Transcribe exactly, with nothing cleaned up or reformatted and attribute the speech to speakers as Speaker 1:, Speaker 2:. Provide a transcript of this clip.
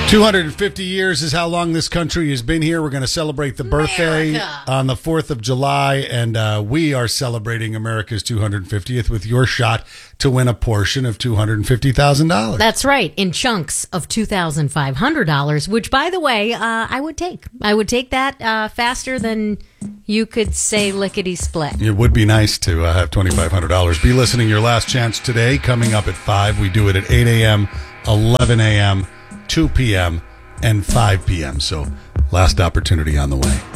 Speaker 1: two hundred fifty years is how long this country has been here. We're going to celebrate the birthday
Speaker 2: America.
Speaker 1: on the fourth of July, and uh, we are celebrating America's two hundred fiftieth with your shot to win a portion of two hundred fifty thousand dollars.
Speaker 2: That's right, in chunks of two thousand five hundred dollars, which, by the way, uh, I would take. I would take that uh, faster than you could say lickety-split.
Speaker 1: It would be nice to uh, have twenty-five hundred dollars. Be listening. Your last chance today, coming up at five. We do it at eight a.m., eleven a.m., two p.m., and five p.m. So last opportunity on the way.